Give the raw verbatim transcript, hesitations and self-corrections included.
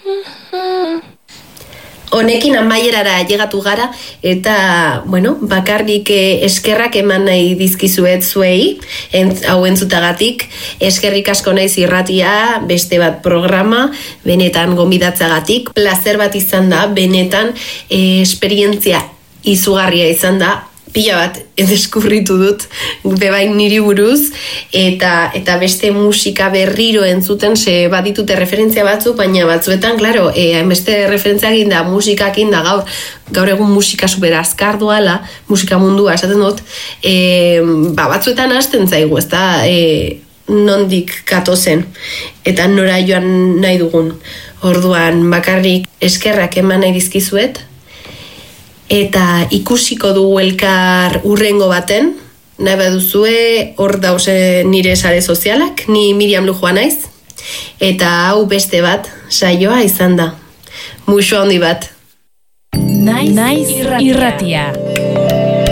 Honekin amaierara llegatu gara eta, bueno, bakarrik eskerrak eman nahi dizkizuet zuei, entz, hau entzutagatik, eskerrik asko naiz irratia, beste bat programa, benetan gonbidatzagatik, plazer bat izan da, benetan eh, esperientzia izugarria izan da, pila bat deskurritu dut bebain niri buruz eta eta beste musika berriro entzuten ze baditute referentzia batzuk, baina batzuetan, claro, eh, beste referentzia egin da musikak egin da gaur gaur egun musika super azkar duala, musika mundua esaten dut, eh, ba, batzuetan hasten zaigu, ezta, eh, nondik katozen eta nora joan nahi dugun. Orduan bakarrik eskerrak eman nahi dizkizuet. Eta ikusiko dugu elkar urrengo baten, nahi baduzue hor dauze nire sare sozialak, ni Miriam Lujua naiz, eta hau beste bat saioa izan da. Muxo handi bat. Naiz irratia.